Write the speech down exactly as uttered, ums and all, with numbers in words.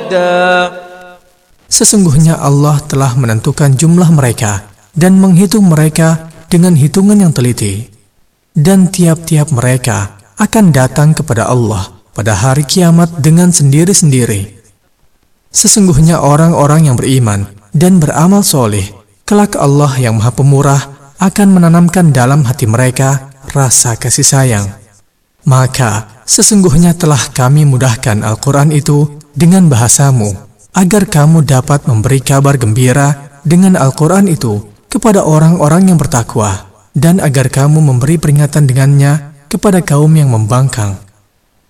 عدا. Sesungguhnya Allah telah menentukan jumlah mereka dan menghitung mereka dengan hitungan yang teliti. Dan tiap-tiap mereka akan datang kepada Allah pada hari kiamat dengan sendiri-sendiri. Sesungguhnya orang-orang yang beriman dan beramal soleh, kelak Allah yang Maha Pemurah akan menanamkan dalam hati mereka rasa kasih sayang. Maka sesungguhnya telah kami mudahkan Al-Quran itu dengan bahasamu, agar kamu dapat memberi kabar gembira dengan Al-Quran itu kepada orang-orang yang bertakwa, dan agar kamu memberi peringatan dengannya kepada kaum yang membangkang.